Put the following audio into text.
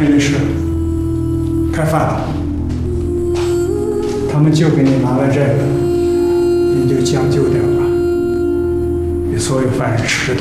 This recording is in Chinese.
律师，开饭了。他们就给你拿了这个，你就将就点吧。比所有犯人吃的都